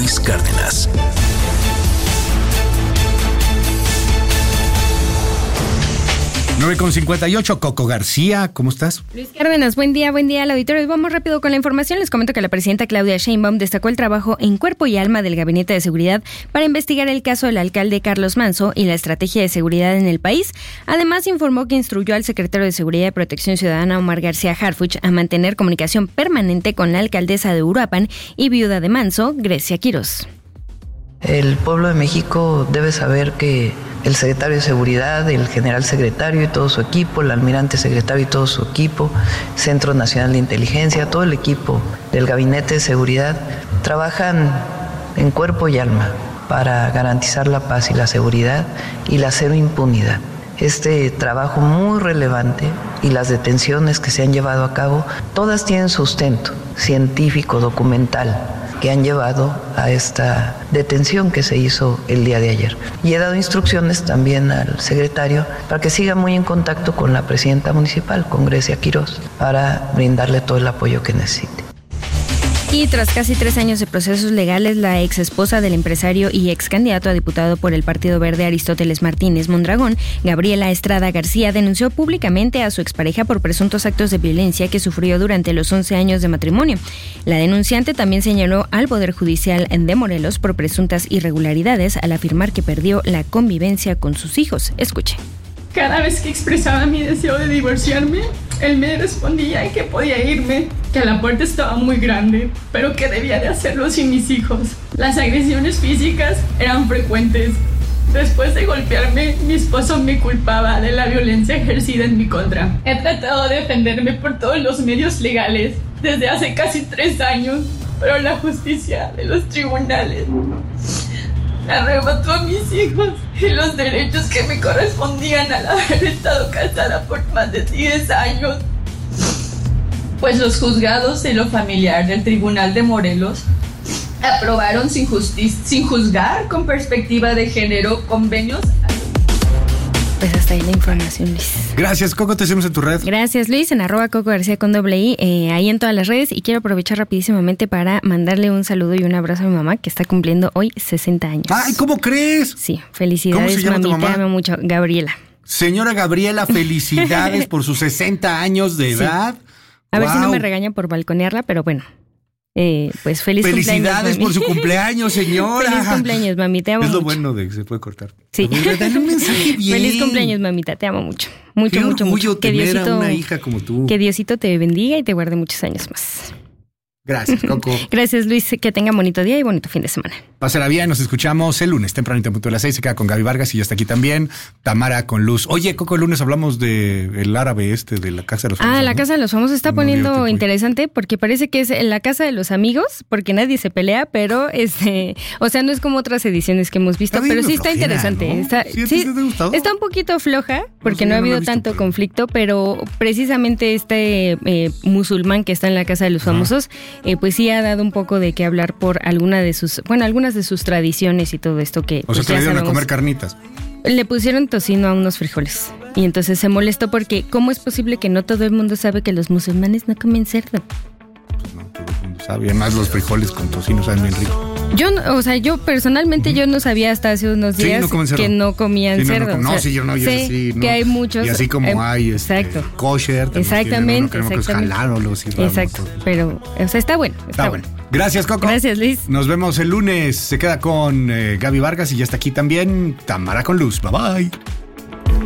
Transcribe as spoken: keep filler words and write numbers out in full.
Luis Cárdenas. nueve con cincuenta y ocho, Coco García, ¿cómo estás? Luis Cárdenas, buen día, buen día al auditorio. Y vamos rápido con la información. Les comento que la presidenta Claudia Sheinbaum destacó el trabajo en cuerpo y alma del Gabinete de Seguridad para investigar el caso del alcalde Carlos Manzo y la estrategia de seguridad en el país. Además, informó que instruyó al secretario de Seguridad y Protección Ciudadana, Omar García Harfuch, a mantener comunicación permanente con la alcaldesa de Uruapan y viuda de Manzo, Grecia Quirós. El pueblo de México debe saber que el secretario de Seguridad, el general secretario y todo su equipo, el almirante secretario y todo su equipo, Centro Nacional de Inteligencia, todo el equipo del Gabinete de Seguridad, trabajan en cuerpo y alma para garantizar la paz y la seguridad y la cero impunidad. Este trabajo muy relevante y las detenciones que se han llevado a cabo, todas tienen sustento científico, documental, que han llevado a esta detención que se hizo el día de ayer. Y he dado instrucciones también al secretario para que siga muy en contacto con la presidenta municipal, con Grecia Quirós, para brindarle todo el apoyo que necesite. Y tras casi tres años de procesos legales, la ex esposa del empresario y ex candidato a diputado por el Partido Verde Aristóteles Martínez Mondragón, Gabriela Estrada García, denunció públicamente a su expareja por presuntos actos de violencia que sufrió durante los once años de matrimonio. La denunciante también señaló al Poder Judicial de Morelos por presuntas irregularidades al afirmar que perdió la convivencia con sus hijos. Escuche. Cada vez que expresaba mi deseo de divorciarme, él me respondía que podía irme, que la puerta estaba muy grande, pero que debía de hacerlo sin mis hijos. Las agresiones físicas eran frecuentes. Después de golpearme, mi esposo me culpaba de la violencia ejercida en mi contra. He tratado de defenderme por todos los medios legales desde hace casi tres años, pero la justicia de los tribunales arrebató a mis hijos y los derechos que me correspondían al haber estado casada por más de diez años. Pues los juzgados de lo familiar del Tribunal de Morelos aprobaron sin, justicia, sin juzgar con perspectiva de género convenios. Pues hasta ahí la información, Luis. Gracias, Coco, te hacemos en tu red. Gracias, Luis, en arroba Coco García con doble I, eh, ahí en todas las redes. Y quiero aprovechar rapidísimamente para mandarle un saludo y un abrazo a mi mamá, que está cumpliendo hoy sesenta años. ¡Ay, ¿cómo crees? Sí, felicidades, ¿Cómo se llama mami, tu mamá? te amo mucho, Gabriela. Señora Gabriela, felicidades por sus sesenta años de edad. Sí. A wow. ver si no me regañan por balconearla, pero bueno. Eh, pues feliz Felicidades cumpleaños, por su cumpleaños, señora. Feliz cumpleaños, mami, te amo Es lo mucho. bueno de que se puede cortar. Sí. Dale un mensaje bien. Feliz cumpleaños, mamita, te amo mucho. Mucho, Qué mucho, orgullo mucho. Que tener Diosito, a una hija como tú. Que Diosito te bendiga y te guarde muchos años más. Gracias, Coco. Gracias, Luis, que tenga bonito día y bonito fin de semana. Pásala bien, nos escuchamos el lunes, tempranito, en punto de las seis, se queda con Gaby Vargas y ya está aquí también Tamara con Luz. Oye, Coco, el lunes hablamos de el árabe este, de la Casa de los Famosos. Ah, la ¿no? Casa de los Famosos está No, poniendo fíjate, interesante porque parece que es la Casa de los Amigos, porque nadie se pelea, pero este, o sea, no es como otras ediciones que hemos visto, Está pero bien sí está flojera, interesante. ¿no? Está, ¿Sí, a ti sí, te ha gustado? está un poquito floja porque No sé, no ha yo no la he habido visto, tanto pero- conflicto, pero precisamente este eh, musulmán que está en la Casa de los Ajá. Famosos, eh, pues sí ha dado un poco de qué hablar por alguna de sus, bueno, algunas de sus tradiciones y todo esto que O sea, pues, que ya le dieron a sabemos. comer carnitas. Le pusieron tocino a unos frijoles y entonces se molestó porque ¿cómo es posible que no todo el mundo sabe que los musulmanes no comen cerdo? Pues no, todo el mundo sabe. Además, los frijoles con tocino saben bien rico. Yo, no- o sea, yo personalmente yo no sabía hasta hace unos Sí, días no comen cerdo. que no comían Sí, no, no, cerdo. no, o sea, sí, yo no, yo sé sí, no. que hay muchos. Y así como eh, hay este, exacto. kosher. también Exactamente, tienen uno que no, que es exactamente. halal o lo sirvamos, Exacto, todo. pero, o sea, está bueno, está, Está bueno. bueno. Gracias, Coco. Gracias, Luis. Nos vemos el lunes. Se queda con eh, Gaby Vargas y ya está aquí también Tamara con Luz. Bye bye.